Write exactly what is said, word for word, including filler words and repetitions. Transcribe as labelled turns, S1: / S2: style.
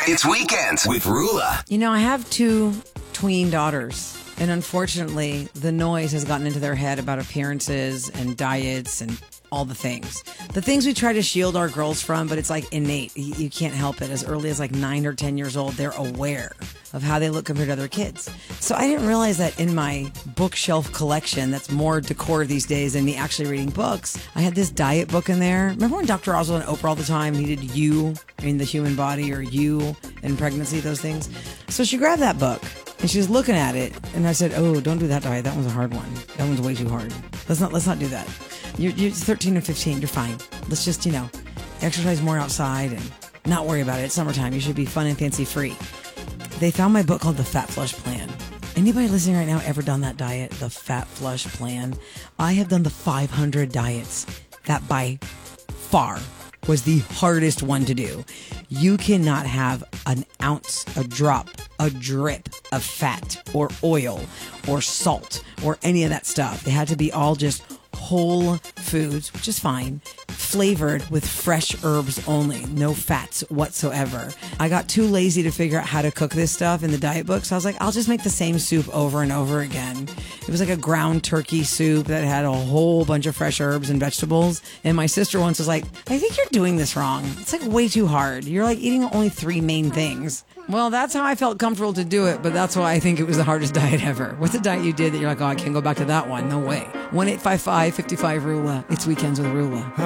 S1: It's Weekends with Rula.
S2: You know, I have two tween daughters, and unfortunately, the noise has gotten into their head about appearances and diets and all the things. The things we try to shield our girls from, but it's like innate. You, you can't help it. As early as like nine or ten years old, they're aware of how they look compared to other kids. So I didn't realize that in my bookshelf collection, that's more decor these days than me actually reading books, I had this diet book in there. Remember when Doctor Oz and Oprah all the time needed you in the human body or you in pregnancy, those things? So she grabbed that book and she was looking at it, and I said, "Oh, don't do that diet. That one's a hard one. That one's way too hard. Let's not let's not do that. You're, you're thirteen and fifteen. You're fine. Let's just, you know, exercise more outside and not worry about it. It's summertime. You should be fun and fancy free." They found my book called The Fat Flush Plan. Anybody listening right now ever done that diet, the Fat Flush Plan? I have done the five hundred diets. That by far was the hardest one to do. You cannot have an ounce, a drop, a drip of fat or oil or salt or any of that stuff. They had to be all just whole foods, which is fine, flavored with fresh herbs only, no fats whatsoever. I got too lazy to figure out how to cook this stuff in the diet book, so I was like, I'll just make the same soup over and over again. It was like a ground turkey soup that had a whole bunch of fresh herbs and vegetables, and my sister once was like, "I think you're doing this wrong. It's like way too hard. You're like eating only three main things." Well, that's how I felt comfortable to do it, but that's why I think it was the hardest diet ever. What's a diet you did that you're like, "Oh, I can't go back to that one"? No way. one eight five five, five five, R U L A. It's Weekends with Rula.